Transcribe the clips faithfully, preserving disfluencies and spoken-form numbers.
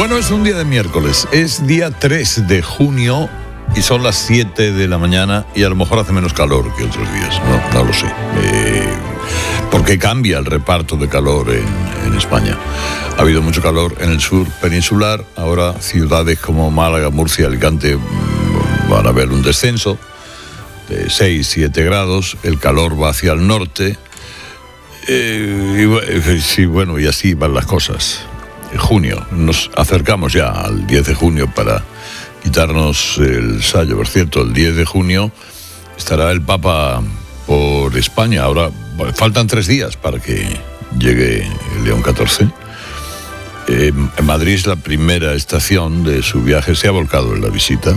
Bueno, es un día de miércoles, es día tres de junio y son las siete de la mañana y a lo mejor hace menos calor que otros días, no, no lo sé. Eh, porque cambia el reparto de calor en, en España. Ha habido mucho calor en el sur peninsular, ahora ciudades como Málaga, Murcia, Alicante van a ver un descenso de seis, siete grados, el calor va hacia el norte, eh, y, sí, bueno, y así van las cosas. En junio, nos acercamos ya al diez de junio para quitarnos el sayo. Por cierto, el diez de junio estará el Papa por España. Ahora bueno, faltan tres días para que llegue el León catorce. Eh, en Madrid es la primera estación de su viaje, se ha volcado en la visita.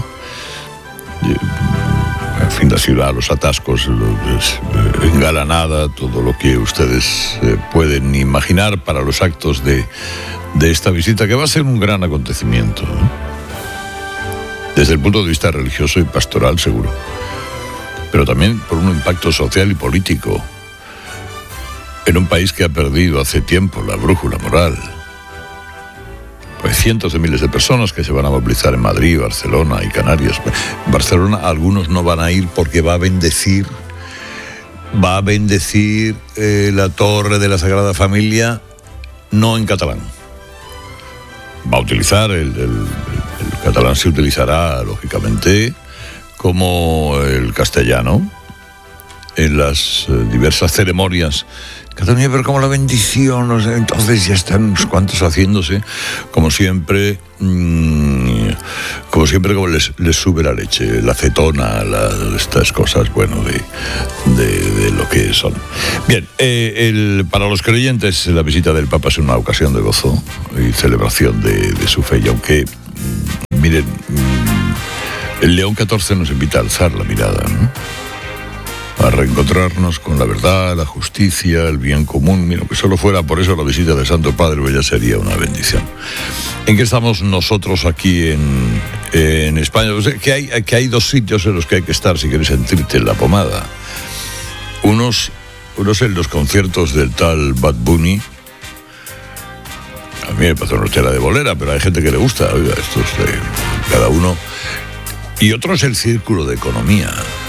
En fin, la ciudad, los atascos, los, engalanada, todo lo que ustedes eh, pueden imaginar para los actos de, de esta visita, que va a ser un gran acontecimiento, ¿eh? Desde el punto de vista religioso y pastoral, seguro, pero también por un impacto social y político en un país que ha perdido hace tiempo la brújula moral. Pues cientos de miles de personas que se van a movilizar en Madrid, Barcelona y Canarias. En Barcelona algunos no van a ir porque va a bendecir, va a bendecir eh, la Torre de la Sagrada Familia, no en catalán. Va a utilizar, el, el, el catalán se utilizará, lógicamente, como el castellano en las eh, diversas ceremonias. Cataluña, pero como la bendición, no sé, entonces ya están unos cuantos haciéndose, como siempre, mmm, como siempre, como les, les sube la leche, la acetona, la, estas cosas, bueno, de, de, de lo que son. Bien, eh, el, para los creyentes, la visita del Papa es una ocasión de gozo y celebración de, de su fe, y aunque, mmm, miren, mmm, el León catorce nos invita a alzar la mirada, ¿no? A reencontrarnos con la verdad, la justicia, el bien común. Mira, que solo fuera por eso la visita del Santo Padre, pues ya sería una bendición. ¿En qué estamos nosotros aquí en, en España? O sea, que, hay, que hay dos sitios en los que hay que estar si quieres sentirte en la pomada. Unos, unos en los conciertos del tal Bad Bunny. A mí me pasó una tela de bolera, pero hay gente que le gusta. Oiga, esto es de cada uno. Y otro es el Círculo de Economía.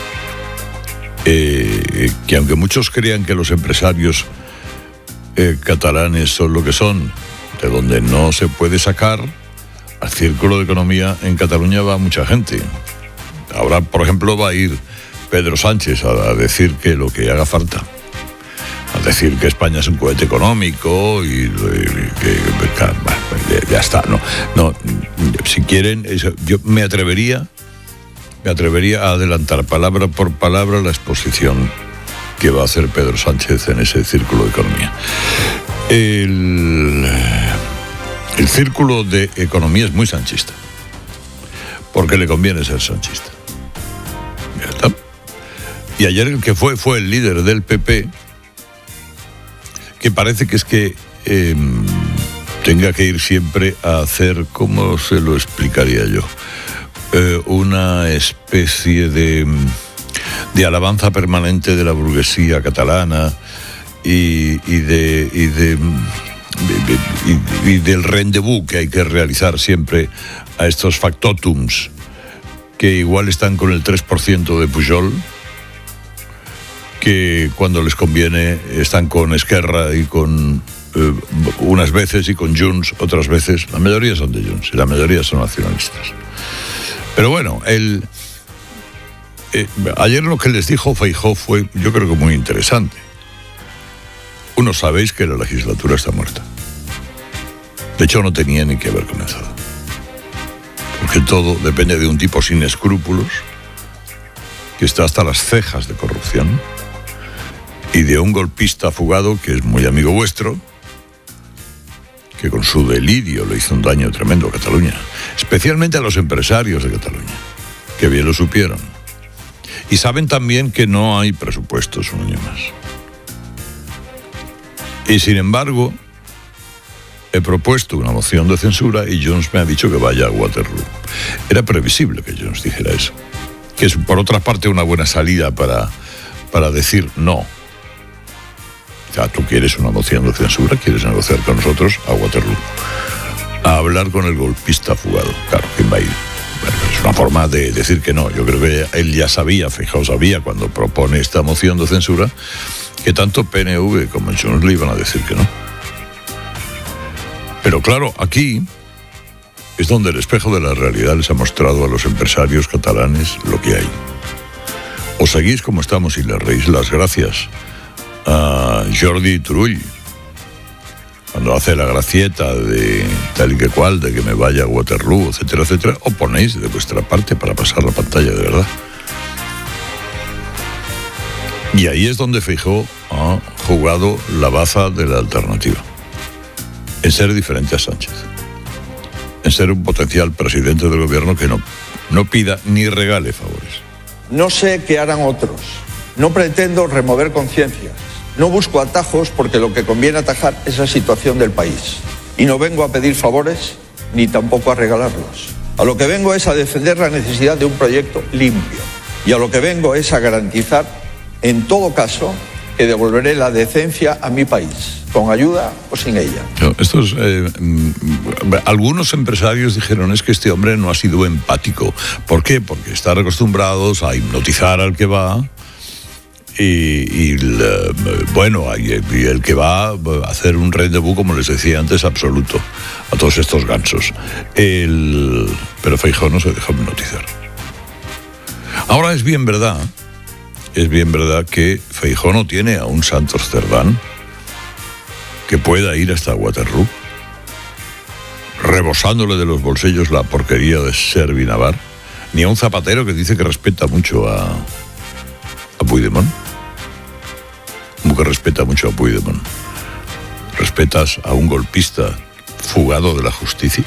Eh, que aunque muchos crean que los empresarios eh, catalanes son lo que son, de donde no se puede sacar, al Círculo de Economía en Cataluña va mucha gente. Ahora, por ejemplo, va a ir Pedro Sánchez a, a decir que lo que haga falta, a decir que España es un cohete económico y, y que, que ya está. No, no, si quieren, eso, yo me atrevería Me atrevería a adelantar palabra por palabra la exposición que va a hacer Pedro Sánchez en ese Círculo de Economía. El, el Círculo de Economía es muy sanchista, porque le conviene ser sanchista. Ya está. Y ayer el que fue fue el líder del P P, que parece que es que eh, tenga que ir siempre a hacer, ¿cómo se lo explicaría yo? Eh, una especie de, de alabanza permanente de la burguesía catalana y, y, de, y, de, y, y del rendezvous que hay que realizar siempre a estos factotums que igual están con el tres por ciento de Pujol, que cuando les conviene están con Esquerra y con eh, unas veces y con Junts otras veces. La mayoría son de Junts y la mayoría son nacionalistas. Pero bueno, el, eh, ayer lo que les dijo Feijóo fue, yo creo que muy interesante. Uno, sabéis que la legislatura está muerta. De hecho, no tenía ni que haber comenzado. Porque todo depende de un tipo sin escrúpulos, que está hasta las cejas de corrupción, y de un golpista fugado que es muy amigo vuestro, que con su delirio le hizo un daño tremendo a Cataluña, especialmente a los empresarios de Cataluña, que bien lo supieron. Y saben también que no hay presupuestos un año más. Y sin embargo, he propuesto una moción de censura y Junts me ha dicho que vaya a Waterloo. Era previsible que Junts dijera eso, que es por otra parte una buena salida para, para decir no. O sea, tú quieres una moción de censura, quieres negociar con nosotros, a Waterloo. a hablar con el golpista fugado. Claro, ¿quién va a ir? Bueno, es una forma de decir que no. Yo creo que él ya sabía, Feijóo sabía, cuando propone esta moción de censura, que tanto P N V como Junts le iban a decir que no. Pero claro, aquí es donde el espejo de la realidad les ha mostrado a los empresarios catalanes lo que hay. O seguís como estamos y le reís las gracias a Jordi Turull cuando hace la gracieta de tal y que cual, de que me vaya a Waterloo, etcétera, etcétera, o ponéis de vuestra parte para pasar la pantalla de verdad. Y ahí es donde Feijóo ha jugado la baza de la alternativa, en ser diferente a Sánchez, en ser un potencial presidente del gobierno que no, no pida ni regale favores. No sé qué harán otros, no pretendo remover conciencias. No busco atajos porque lo que conviene atajar es la situación del país. Y no vengo a pedir favores ni tampoco a regalarlos. A lo que vengo es a defender la necesidad de un proyecto limpio. Y a lo que vengo es a garantizar, en todo caso, que devolveré la decencia a mi país, con ayuda o sin ella. Estos, eh, algunos empresarios dijeron es que este hombre no ha sido empático. ¿Por qué? Porque están acostumbrados a hipnotizar al que va. Y, y el, bueno, y el que va a hacer un rendezvous, como les decía antes, absoluto a todos estos gansos. El, pero Feijóo no se dejó hipnotizar. Ahora es bien verdad, es bien verdad que Feijóo no tiene a un Santos Cerdán que pueda ir hasta Waterloo, rebosándole de los bolsillos la porquería de Servinavar, ni a un Zapatero que dice que respeta mucho a, a Puigdemont. Como que respeta mucho a Puigdemont. ¿Respetas a un golpista fugado de la justicia?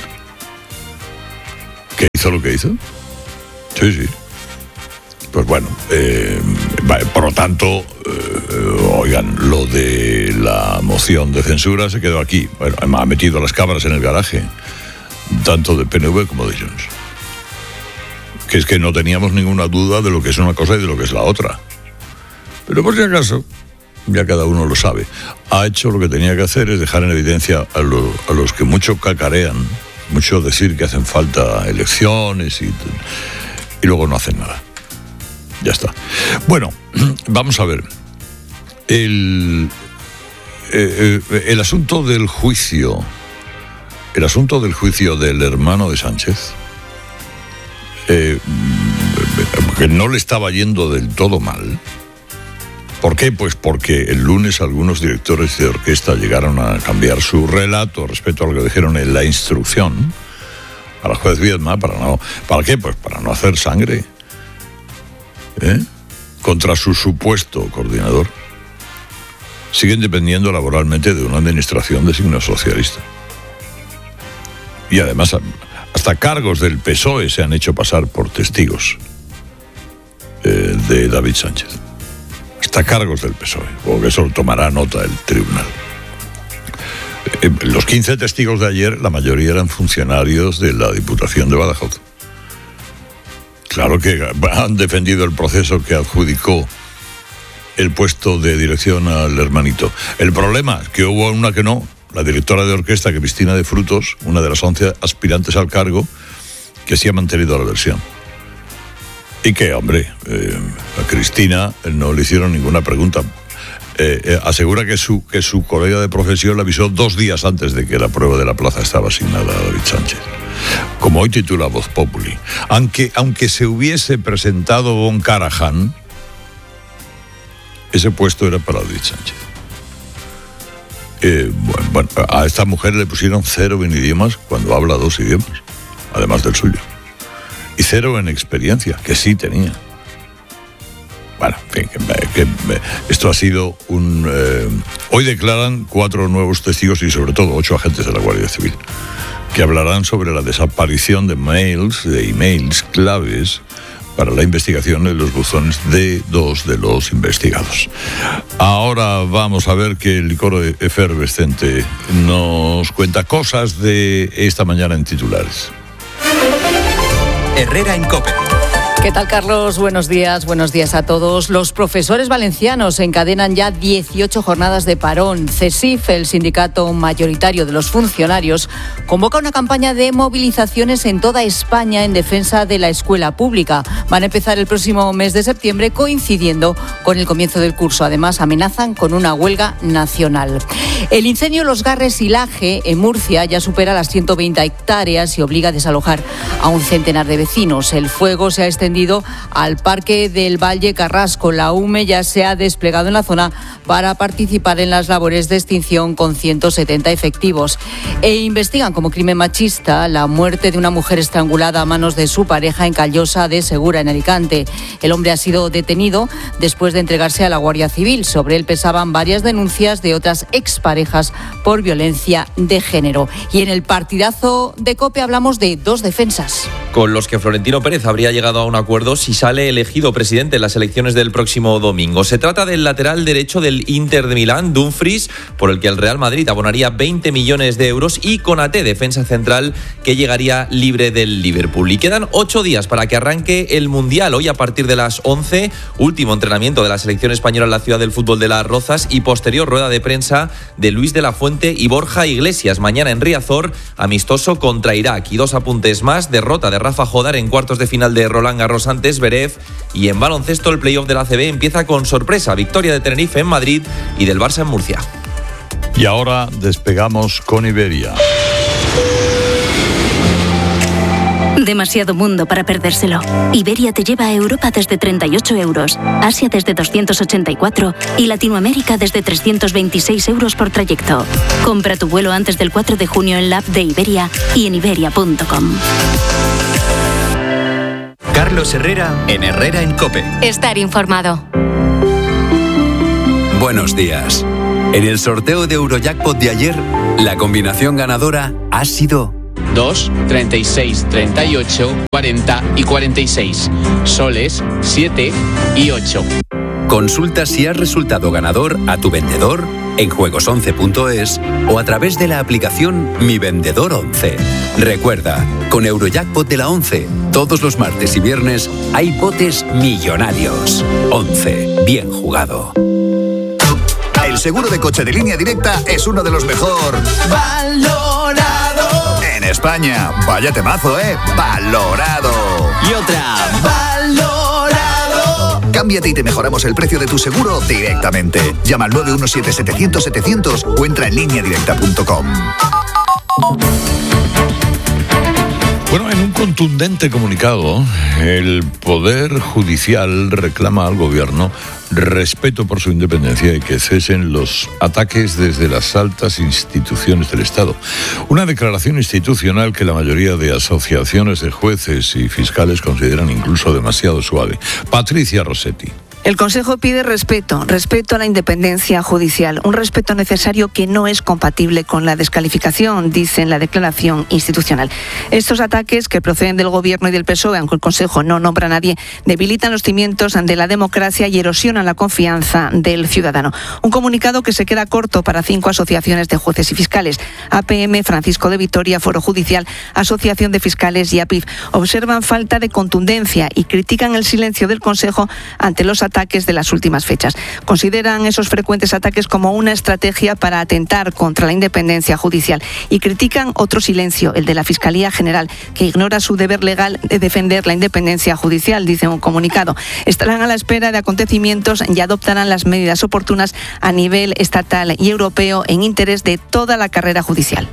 ¿Que hizo lo que hizo? Sí, sí. Pues bueno, eh, por lo tanto, eh, oigan, lo de la moción de censura se quedó aquí. Bueno, ha metido las cámaras en el garaje, tanto de P N V como de Junts. Que es que no teníamos ninguna duda de lo que es una cosa y de lo que es la otra. Pero por si acaso, ya cada uno lo sabe, ha hecho lo que tenía que hacer, es dejar en evidencia a, lo, a los que mucho cacarean, mucho decir que hacen falta elecciones y, y luego no hacen nada. Ya está. Bueno, vamos a ver. El, eh, el asunto del juicio, el asunto del juicio del hermano de Sánchez, eh, que no le estaba yendo del todo mal. ¿Por qué? Pues porque el lunes algunos directores de orquesta llegaron a cambiar su relato respecto a lo que dijeron en la instrucción a la juez Viedma, para no, ¿para qué? Pues para no hacer sangre, ¿eh? contra su supuesto coordinador. Siguen dependiendo laboralmente de una administración de signo socialista. Y además hasta cargos del P S O E se han hecho pasar por testigos eh, de David Sánchez. Hasta cargos del P S O E, porque eso lo tomará nota el tribunal. Eh, los quince testigos de ayer, la mayoría eran funcionarios de la Diputación de Badajoz. Claro que han defendido el proceso que adjudicó el puesto de dirección al hermanito. El problema es que hubo una que no, la directora de orquesta, Cristina de Frutos, una de las once aspirantes al cargo, que sí ha mantenido la versión. Y que, hombre, eh, a Cristina no le hicieron ninguna pregunta. Eh, eh, asegura que su, que su colega de profesión le avisó dos días antes de que la prueba de la plaza estaba asignada a David Sánchez. Como hoy titula Voz Populi. Aunque, aunque se hubiese presentado Von Karajan, ese puesto era para David Sánchez. Eh, bueno, bueno, a esta mujer le pusieron cero en idiomas cuando habla dos idiomas, además del suyo. Y cero en experiencia, que sí tenía. Bueno, en fin, que, que, esto ha sido un... Eh, hoy declaran cuatro nuevos testigos y sobre todo ocho agentes de la Guardia Civil, que hablarán sobre la desaparición de mails, de emails claves para la investigación de los buzones de dos de los investigados. Ahora vamos a ver que el coro efervescente nos cuenta cosas de esta mañana en titulares. Herrera en COPE. ¿Qué tal, Carlos? Buenos días, buenos días a todos. Los profesores valencianos encadenan ya dieciocho jornadas de parón. CESIF, el sindicato mayoritario de los funcionarios, convoca una campaña de movilizaciones en toda España en defensa de la escuela pública. Van a empezar el próximo mes de septiembre, coincidiendo con el comienzo del curso. Además, amenazan con una huelga nacional. El incendio Los Garres y Laje, en Murcia, ya supera las ciento veinte hectáreas y obliga a desalojar a un centenar de vecinos. El fuego se ha extendido al Parque del Valle Carrasco. La U M E ya se ha desplegado en la zona para participar en las labores de extinción con ciento setenta efectivos. E investigan como crimen machista la muerte de una mujer estrangulada a manos de su pareja en Callosa de Segura, en Alicante. El hombre ha sido detenido después de entregarse a la Guardia Civil. Sobre él pesaban varias denuncias de otras exparejas por violencia de género. Y en el partidazo de COPE hablamos de dos defensas, con los que Florentino Pérez habría llegado a un acuerdo si sale elegido presidente en las elecciones del próximo domingo. Se trata del lateral derecho del Inter de Milán, Dumfries, por el que el Real Madrid abonaría veinte millones de euros, y Konaté, defensa central, que llegaría libre del Liverpool. Y quedan ocho días para que arranque el Mundial. Hoy, a partir de las once, último entrenamiento de la selección española en la ciudad del fútbol de Las Rozas, y posterior rueda de prensa de Luis de la Fuente y Borja Iglesias. Mañana en Riazor, amistoso contra Irak. Y dos apuntes más: derrota de Rafa Jodar en cuartos de final de Roland Garros ante Zverev. Y en baloncesto, el playoff de la A C B empieza con sorpresa: victoria de Tenerife en Madrid y del Barça en Murcia. Y ahora despegamos con Iberia. Demasiado mundo para perdérselo. Iberia te lleva a Europa desde treinta y ocho euros, Asia desde doscientos ochenta y cuatro y Latinoamérica desde trescientos veintiséis euros por trayecto. Compra tu vuelo antes del cuatro de junio en la app de Iberia y en iberia punto com. Carlos Herrera en Herrera en COPE. Estar informado. Buenos días. En el sorteo de Eurojackpot de ayer, la combinación ganadora ha sido dos, treinta y seis, treinta y ocho, cuarenta y cuarenta y seis. Soles, siete y ocho. Consulta si has resultado ganador a tu vendedor en juegos once punto es o a través de la aplicación Mi Vendedor once. Recuerda, con Eurojackpot de la once, todos los martes y viernes hay botes millonarios. once, bien jugado. El seguro de coche de Línea Directa es uno de los mejor valorado en España. Vaya temazo, ¿eh? Valorado. Y otra, valorado. Cámbiate y te mejoramos el precio de tu seguro directamente. Llama al nueve uno siete, setecientos, setecientos o entra en línea directa punto com. Bueno, en un contundente comunicado, el Poder Judicial reclama al Gobierno respeto por su independencia y que cesen los ataques desde las altas instituciones del Estado. Una declaración institucional que la mayoría de asociaciones de jueces y fiscales consideran incluso demasiado suave. Patricia Rossetti. El Consejo pide respeto, respeto a la independencia judicial, un respeto necesario que no es compatible con la descalificación, dice en la declaración institucional. Estos ataques, que proceden del Gobierno y del P S O E, aunque el Consejo no nombra a nadie, debilitan los cimientos de la democracia y erosionan la confianza del ciudadano. Un comunicado que se queda corto para cinco asociaciones de jueces y fiscales: A P M, Francisco de Vitoria, Foro Judicial, Asociación de Fiscales y A P I F. Observan falta de contundencia y critican el silencio del Consejo ante los ataques ataques de las últimas fechas. Consideran esos frecuentes ataques como una estrategia para atentar contra la independencia judicial y critican otro silencio, el de la Fiscalía General, que ignora su deber legal de defender la independencia judicial, dice un comunicado. Estarán a la espera de acontecimientos y adoptarán las medidas oportunas a nivel estatal y europeo en interés de toda la carrera judicial.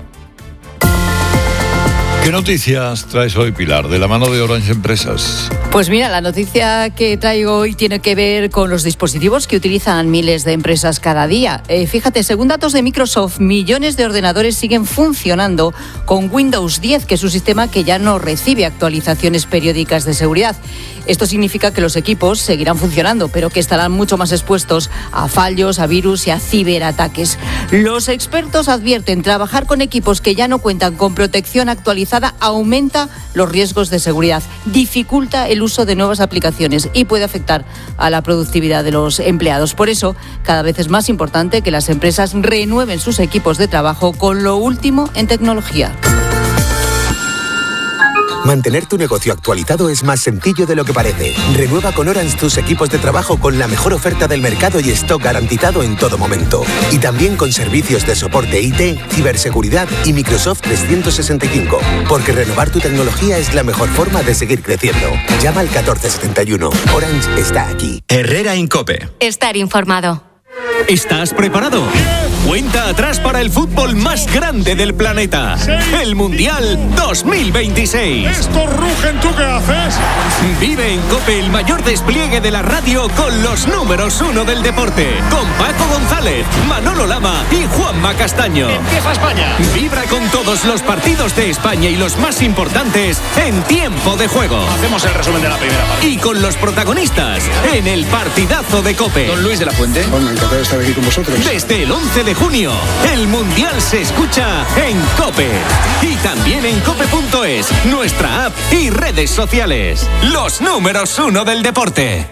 ¿Qué noticias traes hoy, Pilar, de la mano de Orange Empresas? Pues mira, la noticia que traigo hoy tiene que ver con los dispositivos que utilizan miles de empresas cada día. Eh, fíjate, según datos de Microsoft, millones de ordenadores siguen funcionando con Windows diez, que es un sistema que ya no recibe actualizaciones periódicas de seguridad. Esto significa que los equipos seguirán funcionando, pero que estarán mucho más expuestos a fallos, a virus y a ciberataques. Los expertos advierten: trabajar con equipos que ya no cuentan con protección actualizada aumenta los riesgos de seguridad, dificulta el uso de nuevas aplicaciones y puede afectar a la productividad de los empleados. Por eso, cada vez es más importante que las empresas renueven sus equipos de trabajo con lo último en tecnología. Mantener tu negocio actualizado es más sencillo de lo que parece. Renueva con Orange tus equipos de trabajo con la mejor oferta del mercado y stock garantizado en todo momento. Y también con servicios de soporte I T, ciberseguridad y Microsoft trescientos sesenta y cinco. Porque renovar tu tecnología es la mejor forma de seguir creciendo. Llama al catorce setenta y uno. Orange está aquí. Herrera en COPE. Estar informado. ¿Estás preparado? Cuenta atrás para el fútbol más grande del planeta. El Mundial dos mil veintiséis. ¡Estos rugen! ¿Tú qué haces? Vive en COPE el mayor despliegue de la radio con los números uno del deporte. Con Paco González, Manolo Lama y Juanma Castaño. ¡Empieza España! Vibra con todos los partidos de España y los más importantes en tiempo de juego. Hacemos el resumen de la primera parte. Y con los protagonistas en el partidazo de COPE. Don Luis de la Fuente. Bueno, encantado de estar aquí con vosotros. Desde el once de junio, el Mundial se escucha en COPE. Y también en cope punto es, nuestra app y redes sociales. Los números uno del deporte.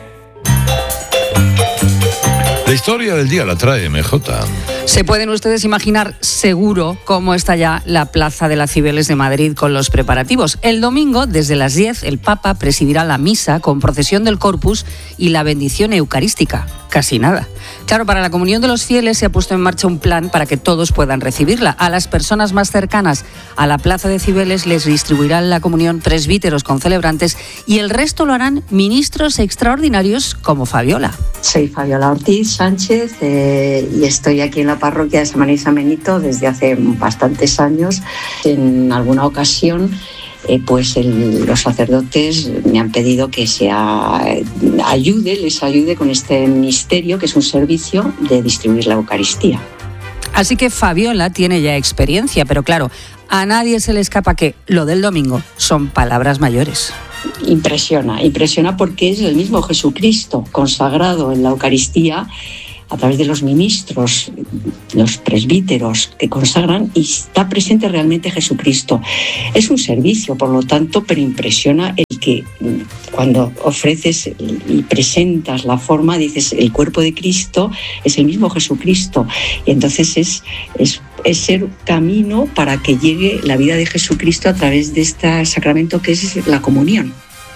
La historia del día la trae M J. Se pueden ustedes imaginar seguro cómo está ya la Plaza de las Cibeles de Madrid con los preparativos. El domingo, desde las diez, el Papa presidirá la misa con procesión del Corpus y la bendición eucarística. Casi nada. Claro, para la comunión de los fieles se ha puesto en marcha un plan para que todos puedan recibirla. A las personas más cercanas a la Plaza de Cibeles les distribuirán la comunión presbíteros con celebrantes y el resto lo harán ministros extraordinarios como Fabiola. Soy Fabiola Ortiz Sánchez eh, y estoy aquí en la parroquia de San María y San Benito desde hace bastantes años. En alguna ocasión Eh, pues el, los sacerdotes me han pedido que sea, ayude, les ayude con este ministerio, que es un servicio de distribuir la Eucaristía. Así que Fabiola tiene ya experiencia, pero claro, a nadie se le escapa que lo del domingo son palabras mayores. Impresiona, impresiona porque es el mismo Jesucristo consagrado en la Eucaristía a través de los ministros, los presbíteros que consagran, y está presente realmente Jesucristo. Es un servicio, por lo tanto, pero impresiona el que cuando ofreces y presentas la forma, dices, el cuerpo de Cristo es el mismo Jesucristo. Y entonces es, es, es ser camino para que llegue la vida de Jesucristo a través de este sacramento que es la comunión.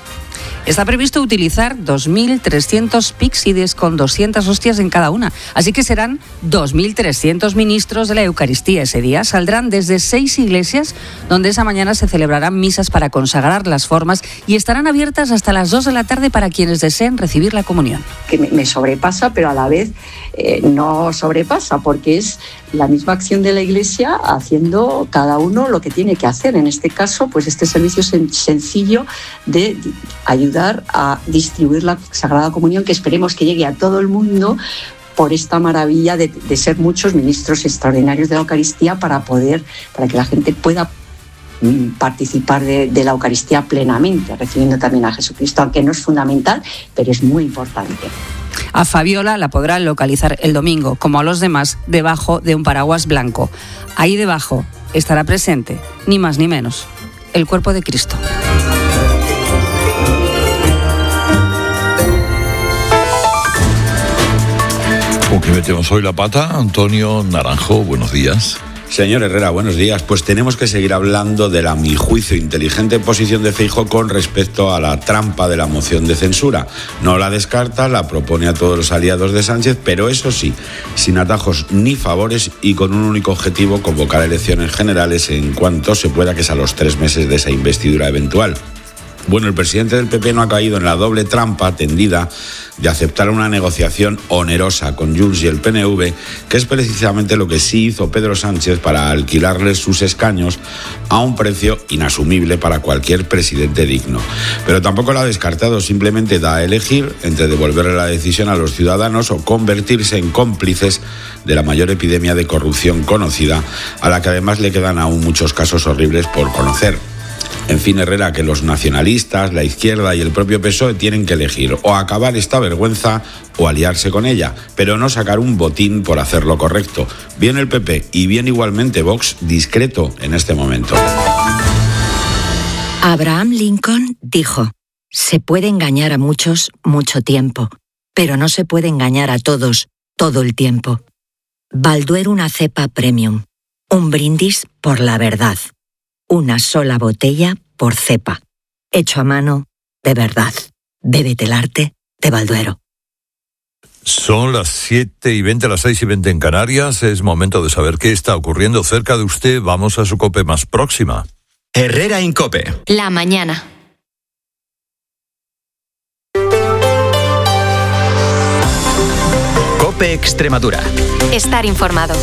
Está previsto utilizar dos mil trescientos píxides con doscientas hostias en cada una. Así que serán dos mil trescientos ministros de la Eucaristía ese día. Saldrán desde seis iglesias donde esa mañana se celebrarán misas para consagrar las formas y estarán abiertas hasta las dos de la tarde para quienes deseen recibir la comunión. Que me, me sobrepasa, pero a la vez eh, no sobrepasa, porque es la misma acción de la Iglesia haciendo cada uno lo que tiene que hacer. En este caso, pues este servicio sen- sencillo de ayudar a distribuir la Sagrada Comunión, que esperemos que llegue a todo el mundo por esta maravilla de, de ser muchos ministros extraordinarios de la Eucaristía para poder, para que la gente pueda participar de, de la Eucaristía plenamente, recibiendo también a Jesucristo, aunque no es fundamental, pero es muy importante. A Fabiola la podrán localizar el domingo, como a los demás, debajo de un paraguas blanco. Ahí debajo estará presente, ni más ni menos, el cuerpo de Cristo. ¿Con qué metemos hoy la pata? Antonio Naranjo, buenos días. Señor Herrera, buenos días. Pues tenemos que seguir hablando de la, a mi juicio, inteligente posición de Feijóo con respecto a la trampa de la moción de censura. No la descarta, la propone a todos los aliados de Sánchez, pero eso sí, sin atajos ni favores y con un único objetivo: convocar elecciones generales en cuanto se pueda, que es a los tres meses de esa investidura eventual. Bueno, el presidente del P P no ha caído en la doble trampa tendida de aceptar una negociación onerosa con Junts y el P N V, que es precisamente lo que sí hizo Pedro Sánchez para alquilarles sus escaños a un precio inasumible para cualquier presidente digno. Pero tampoco lo ha descartado, simplemente da a elegir entre devolverle la decisión a los ciudadanos o convertirse en cómplices de la mayor epidemia de corrupción conocida, a la que además le quedan aún muchos casos horribles por conocer. En fin, Herrera, que los nacionalistas, la izquierda y el propio P S O E tienen que elegir o acabar esta vergüenza o aliarse con ella, pero no sacar un botín por hacer lo correcto. Bien el P P y bien igualmente Vox, discreto en este momento. Abraham Lincoln dijo: se puede engañar a muchos mucho tiempo, pero no se puede engañar a todos todo el tiempo. Balduero, una cepa premium. Un brindis por la verdad. Una sola botella por cepa. hecho a mano, de verdad. Bébete el arte de Balduero. Son las siete y veinte, las seis y veinte en Canarias. Es momento de saber qué está ocurriendo cerca de usted. Vamos a su COPE más próxima. Herrera en COPE. La mañana. COPE Extremadura. Estar informado.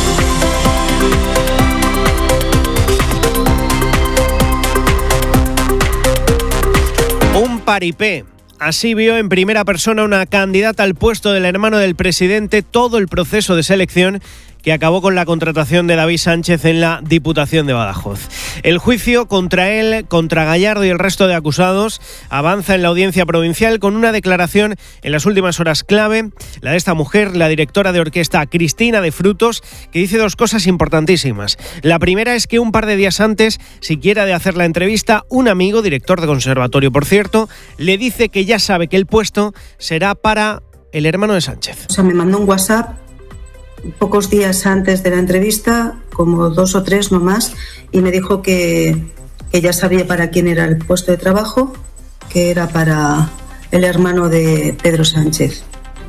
Un paripé. Así vio en primera persona una candidata al puesto del hermano del presidente todo el proceso de selección que acabó con la contratación de David Sánchez en la Diputación de Badajoz. El juicio contra él, contra Gallardo y el resto de acusados avanza en la audiencia provincial con una declaración en las últimas horas clave, la de esta mujer, la directora de orquesta Cristina de Frutos, que dice dos cosas importantísimas. La primera es que un par de días antes, siquiera de hacer la entrevista, un amigo, director de conservatorio por cierto, le dice que ya sabe que el puesto será para el hermano de Sánchez. O sea, me mandó un WhatsApp pocos días antes de la entrevista, como dos o tres no más, y me dijo que, que ya sabía para quién era el puesto de trabajo, que era para el hermano de Pedro Sánchez.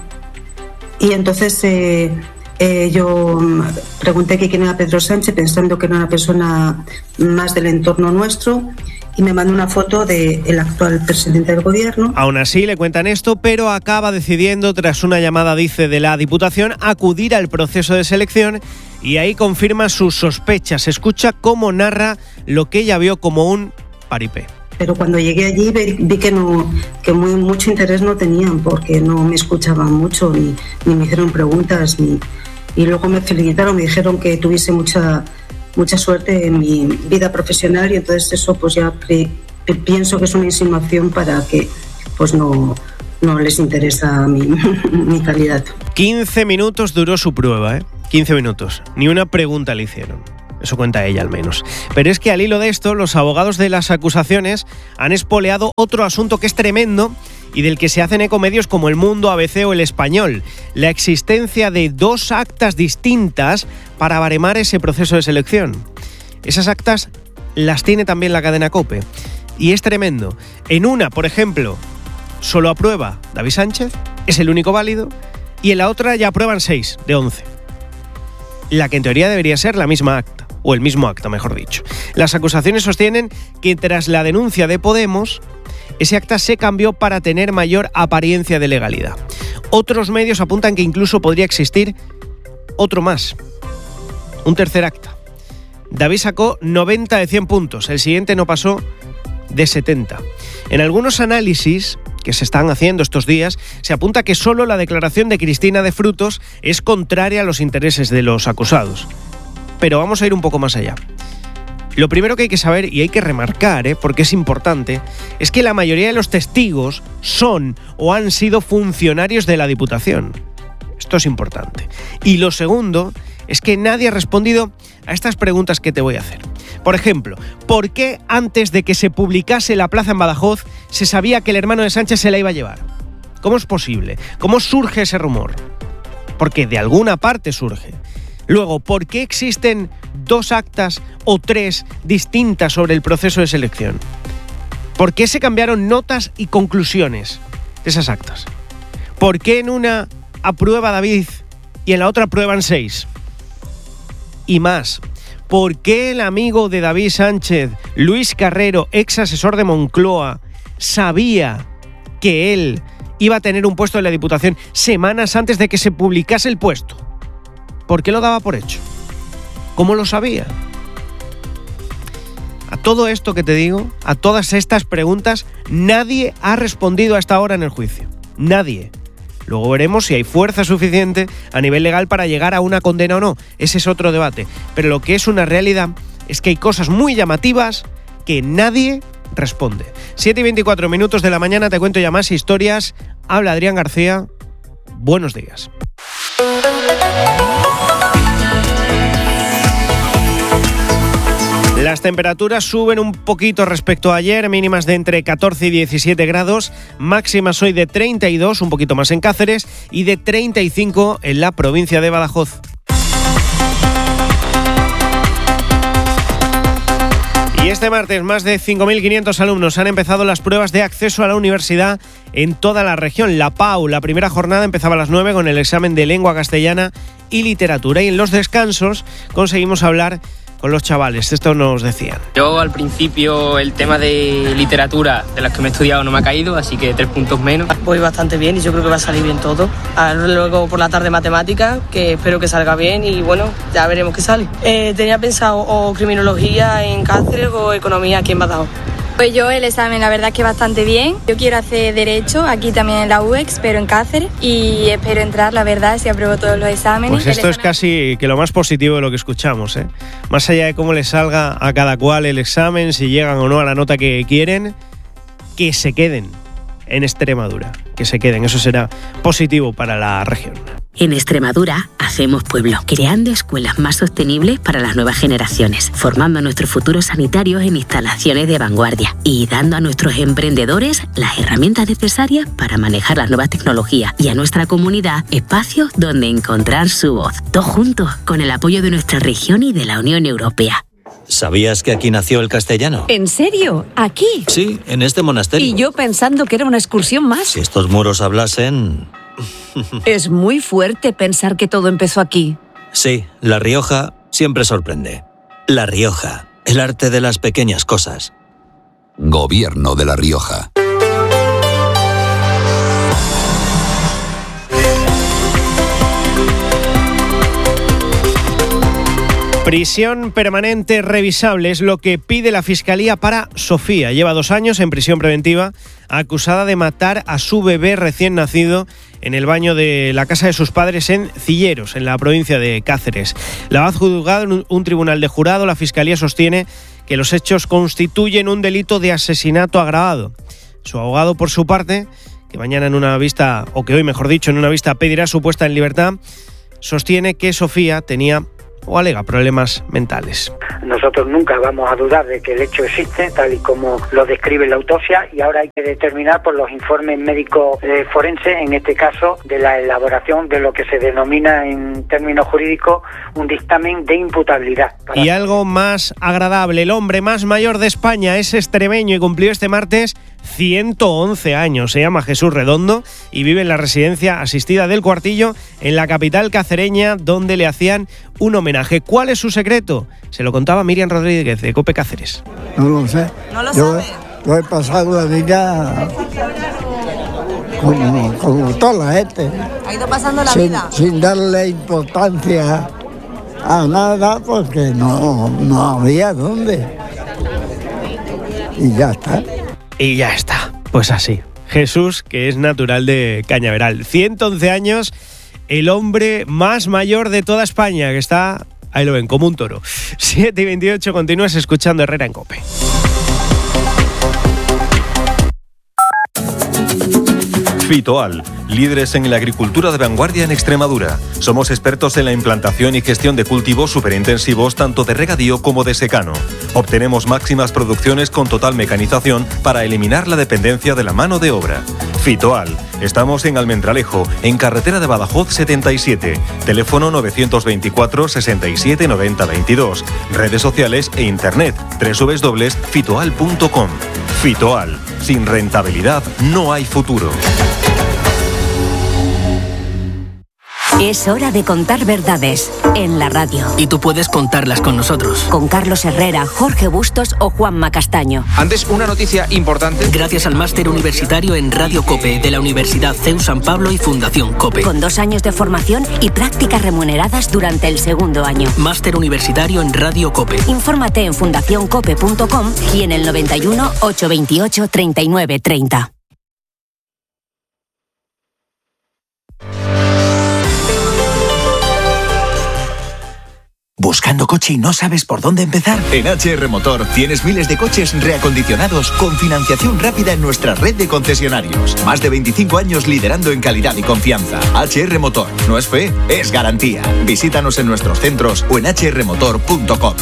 Y entonces eh, eh, yo pregunté que quién era Pedro Sánchez, pensando que era una persona más del entorno nuestro, y me mandó una foto del actual presidente del gobierno. Aún así le cuentan esto, pero acaba decidiendo, tras una llamada, dice, de la Diputación, acudir al proceso de selección y ahí confirma sus sospechas. Escucha cómo narra lo que ella vio como un paripé. Pero cuando llegué allí vi que no, que muy, mucho interés no tenían, porque no me escuchaban mucho, ni, ni me hicieron preguntas, ni, y luego me felicitaron, me dijeron que tuviese mucha... mucha suerte en mi vida profesional, y entonces eso pues ya pre, pienso que es una insinuación para que pues no, no les interesa mi, mi calidad. quince minutos duró su prueba, ¿eh? quince minutos. Ni una pregunta le hicieron. Eso cuenta ella al menos. Pero es que al hilo de esto, los abogados de las acusaciones han espoleado otro asunto que es tremendo y del que se hacen eco medios como El Mundo, A B C o El Español: la existencia de dos actas distintas para baremar ese proceso de selección. Esas actas las tiene también la cadena COPE. Y es tremendo. En una, por ejemplo, solo aprueba David Sánchez, es el único válido, y en la otra ya aprueban seis de once. La que en teoría debería ser la misma acta, o el mismo acta, mejor dicho. Las acusaciones sostienen que tras la denuncia de Podemos, ese acta se cambió para tener mayor apariencia de legalidad. Otros medios apuntan que incluso podría existir otro más, un tercer acta. David sacó noventa de cien puntos, el siguiente no pasó de setenta. En algunos análisis que se están haciendo estos días, se apunta que solo la declaración de Cristina de Frutos es contraria a los intereses de los acusados. Pero vamos a ir un poco más allá. Lo primero que hay que saber, y hay que remarcar, ¿eh? porque es importante, es que la mayoría de los testigos son o han sido funcionarios de la Diputación. Esto es importante. Y lo segundo es que nadie ha respondido a estas preguntas que te voy a hacer. Por ejemplo, ¿por qué antes de que se publicase la plaza en Badajoz se sabía que el hermano de Sánchez se la iba a llevar? ¿Cómo es posible? ¿Cómo surge ese rumor? Porque de alguna parte surge. Luego, ¿por qué existen dos actas o tres distintas sobre el proceso de selección? ¿Por qué se cambiaron notas y conclusiones de esas actas? ¿Por qué en una aprueba David y en la otra aprueban seis? Y más, ¿por qué el amigo de David Sánchez, Luis Carrero, ex asesor de Moncloa, sabía que él iba a tener un puesto en la Diputación semanas antes de que se publicase el puesto? ¿Por qué lo daba por hecho? ¿Cómo lo sabía? A todo esto que te digo, a todas estas preguntas, nadie ha respondido hasta ahora en el juicio. Nadie. Luego veremos si hay fuerza suficiente a nivel legal para llegar a una condena o no. Ese es otro debate. Pero lo que es una realidad es que hay cosas muy llamativas que nadie responde. siete y veinticuatro minutos de la mañana, te cuento ya más historias. Habla Adrián García. Buenos días. Las temperaturas suben un poquito respecto a ayer, mínimas de entre catorce y diecisiete grados, máximas hoy de treinta y dos, un poquito más en Cáceres, y de treinta y cinco en la provincia de Badajoz. Y Y este martes más de cinco mil quinientos alumnos han empezado las pruebas de acceso a la universidad en toda la región. La P A U, la primera jornada empezaba a las nueve con el examen de lengua castellana y literatura. Y en los descansos conseguimos hablar con los chavales. Esto nos decían. Yo al principio el tema de literatura de las que me he estudiado no me ha caído, así que tres puntos menos. Voy bastante bien y yo creo que va a salir bien todo. Ahora luego por la tarde matemáticas, que espero que salga bien y bueno, ya veremos qué sale. Eh, tenía pensado o criminología en Cáceres o economía aquí en Badajoz. Pues yo el examen la verdad es que bastante bien. Yo quiero hacer Derecho aquí también en la U E X, pero en Cáceres, y espero entrar, la verdad, si apruebo todos los exámenes. Pues esto es casi que lo más positivo de lo que escuchamos, ¿eh? Más allá de cómo les salga a cada cual el examen, si llegan o no a la nota que quieren, que se queden en Extremadura, que se queden. Eso será positivo para la región. En Extremadura hacemos pueblo, creando escuelas más sostenibles para las nuevas generaciones, formando a nuestros futuros sanitarios en instalaciones de vanguardia y dando a nuestros emprendedores las herramientas necesarias para manejar las nuevas tecnologías y a nuestra comunidad espacios donde encontrar su voz. Todos juntos, con el apoyo de nuestra región y de la Unión Europea. ¿Sabías que aquí nació el castellano? ¿En serio? ¿Aquí? Sí, en este monasterio. Y yo pensando que era una excursión más. Si estos muros hablasen... Es muy fuerte pensar que todo empezó aquí. Sí, La Rioja siempre sorprende. La Rioja, el arte de las pequeñas cosas. Gobierno de La Rioja. Prisión permanente revisable es lo que pide la Fiscalía para Sofía. Lleva dos años en prisión preventiva, acusada de matar a su bebé recién nacido en el baño de la casa de sus padres en Cilleros, en la provincia de Cáceres. La ha juzgado en un tribunal de jurado. La Fiscalía sostiene que los hechos constituyen un delito de asesinato agravado. Su abogado, por su parte, que mañana en una vista, o que hoy mejor dicho, en una vista pedirá su puesta en libertad, sostiene que Sofía tenía o alega problemas mentales. Nosotros nunca vamos a dudar de que el hecho existe, tal y como lo describe la autopsia, y ahora hay que determinar por los informes médicos eh, forenses, en este caso, de la elaboración de lo que se denomina en términos jurídicos un dictamen de imputabilidad. Y algo más agradable, el hombre más mayor de España es extremeño y cumplió este martes ciento once años. Se llama Jesús Redondo y vive en la residencia asistida del Cuartillo, en la capital cacereña, donde le hacían un homenaje. ¿Cuál es su secreto? Se lo contaba Miriam Rodríguez, de COPE Cáceres. No lo sé. ¿No lo Yo sabe? Lo he pasado la vida como, como toda la gente. Ha ido pasando la sin, vida. sin darle importancia a nada, porque no, no había dónde. Y ya está. Y ya está. Pues así. Jesús, que es natural de Cañaveral. ciento once años, el hombre más mayor de toda España, que está, ahí lo ven, como un toro. siete y veintiocho, continúas escuchando Herrera en COPE. Fitoal, líderes en la agricultura de vanguardia en Extremadura. Somos expertos en la implantación y gestión de cultivos superintensivos tanto de regadío como de secano. Obtenemos máximas producciones con total mecanización para eliminar la dependencia de la mano de obra. Fitoal, estamos en Almendralejo, en carretera de Badajoz setenta y siete, teléfono novecientos veinticuatro, sesenta y siete, noventa, veintidós, redes sociales e internet doble u doble u doble u punto fitoal punto com. Fitoal, sin rentabilidad no hay futuro. Es hora de contar verdades en la radio. Y tú puedes contarlas con nosotros. Con Carlos Herrera, Jorge Bustos o Juanma Castaño. Antes, una noticia importante. Gracias al máster universitario en Radio COPE de la Universidad C E U San Pablo y Fundación COPE. Con dos años de formación y prácticas remuneradas durante el segundo año. Máster universitario en Radio COPE. Infórmate en fundación cope punto com y en el noventa y uno, ochocientos veintiocho, treinta y nueve, treinta. ¿Buscando coche y no sabes por dónde empezar? En H R Motor tienes miles de coches reacondicionados con financiación rápida en nuestra red de concesionarios. Más de veinticinco años liderando en calidad y confianza. H R Motor no es fe, es garantía. Visítanos en nuestros centros o en h r motor punto com.